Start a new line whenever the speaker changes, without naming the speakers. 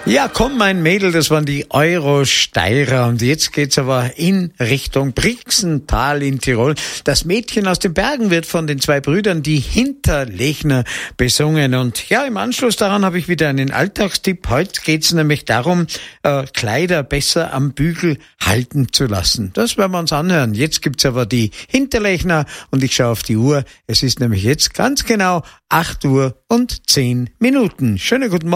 Ja, komm, mein Mädel, das waren die Euro-Steirer. Und jetzt geht's aber in Richtung Brixental in Tirol. Das Mädchen aus den Bergen wird von den zwei Brüdern, die Hinterlechner, besungen. Und ja, im Anschluss daran habe ich wieder einen Alltagstipp. Heute geht's nämlich darum, Kleider besser am Bügel halten zu lassen. Das werden wir uns anhören. Jetzt gibt's aber die Hinterlechner und ich schaue auf die Uhr. Es ist nämlich jetzt ganz genau 8:10 Uhr. Schönen guten Morgen.